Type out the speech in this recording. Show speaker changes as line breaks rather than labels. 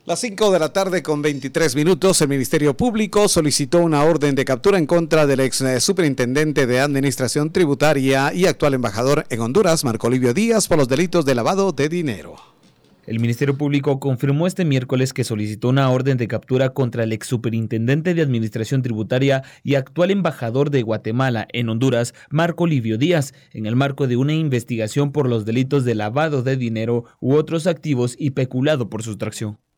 Las 5 de la tarde con 23 minutos, el Ministerio Público solicitó una orden de captura en contra del ex superintendente de Administración Tributaria y actual embajador en Honduras, Marco Livio Díaz, por los delitos de lavado de dinero.
El Ministerio Público confirmó este miércoles que solicitó una orden de captura contra el ex superintendente de Administración Tributaria y actual embajador de Guatemala en Honduras, Marco Livio Díaz, en el marco de una investigación por los delitos de lavado de dinero u otros activos y peculado por sustracción.